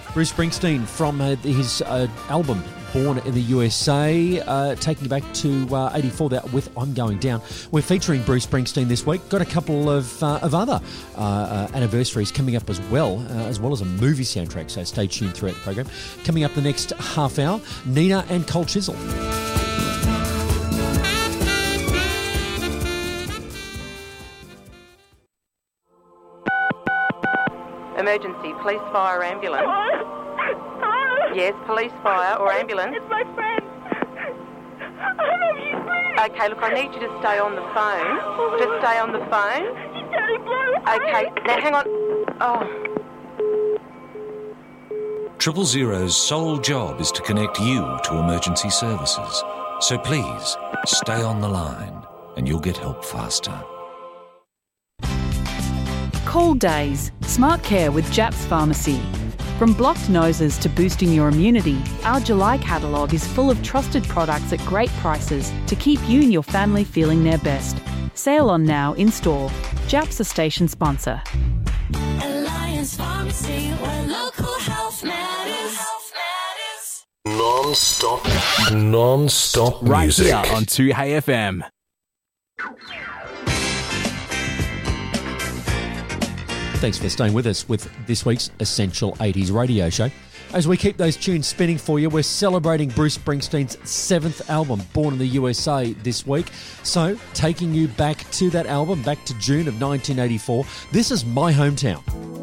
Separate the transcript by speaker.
Speaker 1: Bruce Springsteen from his album Born in the USA, taking you back to 84 with I'm Going Down. We're featuring Bruce Springsteen this week. Got a couple of other anniversaries coming up as well as a movie soundtrack, so stay tuned throughout the program. Coming up the next half hour, Nina and Cole Chisel.
Speaker 2: Emergency, police, fire, ambulance.
Speaker 3: Hello?
Speaker 2: Yes, police, fire or ambulance.
Speaker 3: It's my friend. Help me, please.
Speaker 2: Okay, look, I need you to stay on the phone. Just stay on the phone.
Speaker 3: He's Daddy Blue.
Speaker 2: Okay, now hang on. Oh.
Speaker 4: 000's sole job is to connect you to emergency services. So please, stay on the line and you'll get help faster.
Speaker 5: Cold days. Smart care with Japs Pharmacy. From blocked noses to boosting your immunity, our July catalogue is full of trusted products at great prices to keep you and your family feeling their best. Sale on now in store. Japs a station sponsor.
Speaker 6: Alliance Pharmacy, where local health matters.
Speaker 7: Non-stop
Speaker 8: right
Speaker 7: music.
Speaker 8: Here on 2HFM.
Speaker 1: Thanks for staying with us with this week's Essential 80s radio show. As we keep those tunes spinning for you, we're celebrating Bruce Springsteen's 7th album, Born in the USA, this week. So, taking you back to that album, back to June of 1984, this is My Hometown.